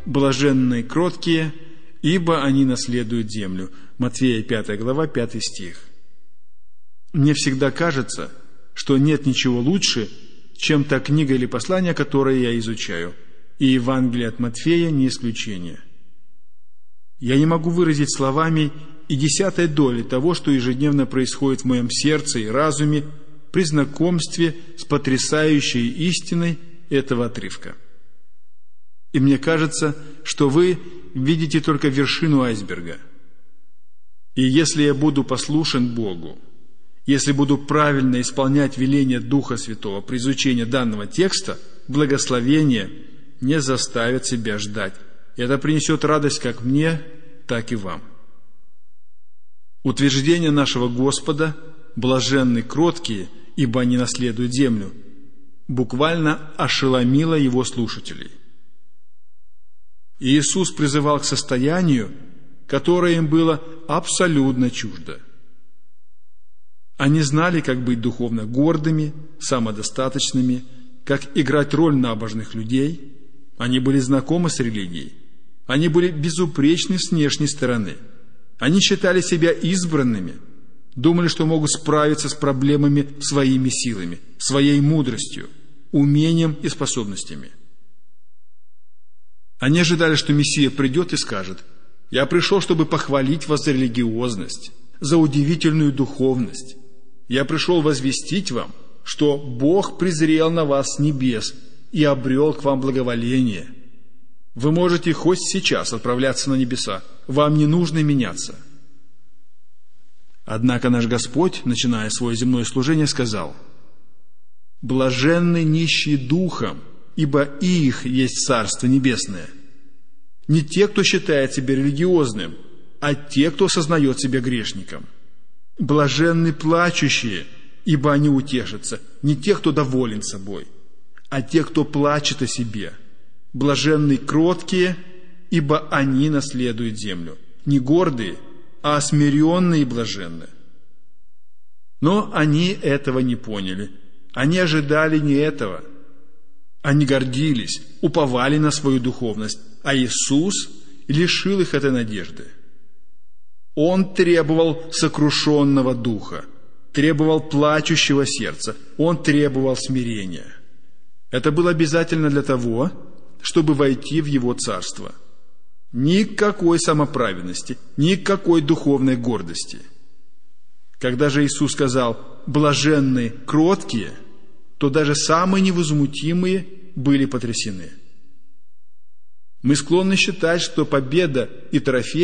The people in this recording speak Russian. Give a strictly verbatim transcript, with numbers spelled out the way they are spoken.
блаженны кроткие, ибо они наследуют землю». Матфея пятая глава, пятый стих. Мне всегда кажется, что нет ничего лучше, чем та книга или послание, которое я изучаю, и Евангелие от Матфея не исключение. Я не могу выразить словами и десятой доли того, что ежедневно происходит в моем сердце и разуме при знакомстве с потрясающей истиной этого отрывка. И мне кажется, что вы видите только вершину айсберга. И если я буду послушен Богу, если буду правильно исполнять веление Духа Святого при изучении данного текста, благословение не заставит себя ждать. И это принесет радость как мне, так и вам. Утверждение нашего Господа «блаженны кроткие, ибо они наследуют землю» буквально ошеломило его слушателей. И Иисус призывал к состоянию, которое им было абсолютно чуждо. Они знали, как быть духовно гордыми, самодостаточными, как играть роль набожных людей. Они были знакомы с религией. Они были безупречны с внешней стороны. Они считали себя избранными, думали, что могут справиться с проблемами своими силами, своей мудростью, умением и способностями. Они ожидали, что Мессия придет и скажет: «Я пришел, чтобы похвалить вас за религиозность, за удивительную духовность. Я пришел возвестить вам, что Бог презрел на вас с небес и обрел к вам благоволение. Вы можете хоть сейчас отправляться на небеса, вам не нужно меняться». Однако наш Господь, начиная свое земное служение, сказал: «Блаженны нищие духом, ибо их есть Царство Небесное». Не те, кто считает себя религиозным, а те, кто осознает себя грешником. Блаженны плачущие, ибо они утешатся. Не те, кто доволен собой, а те, кто плачет о себе. Блаженны кроткие, ибо они наследуют землю. Не гордые, а смиренные и блаженны. Но они этого не поняли. Они ожидали не этого. Они гордились, уповали на свою духовность, а Иисус лишил их этой надежды. Он требовал сокрушенного духа, требовал плачущего сердца, Он требовал смирения. Это было обязательно для того, чтобы войти в Его Царство. Никакой самоправедности, никакой духовной гордости. Когда же Иисус сказал «блаженны кроткие», то даже самые невозмутимые были потрясены. Мы склонны считать, что победа и трофей